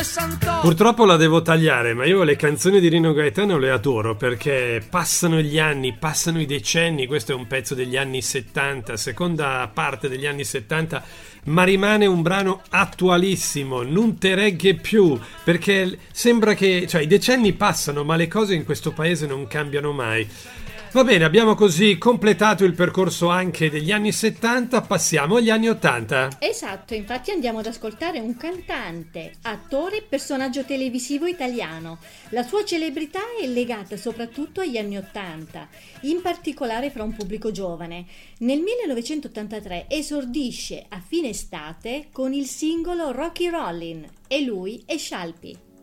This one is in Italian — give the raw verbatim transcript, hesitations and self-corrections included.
sessantotto. Purtroppo la devo tagliare, ma io le canzoni di Rino Gaetano le adoro perché passano gli anni, passano i decenni. Questo è un pezzo degli anni settanta, seconda parte degli anni settanta, ma rimane un brano attualissimo, non te regge più, perché sembra che, cioè, i decenni passano, ma le cose in questo paese non cambiano mai. Va bene, abbiamo così completato il percorso anche degli anni settanta, passiamo agli anni ottanta. Esatto, infatti andiamo ad ascoltare un cantante, attore e personaggio televisivo italiano. La sua celebrità è legata soprattutto agli anni ottanta, in particolare fra un pubblico giovane. Nel millenovecentottantatré esordisce a fine estate con il singolo Rocky Rollin e lui è Scialpi.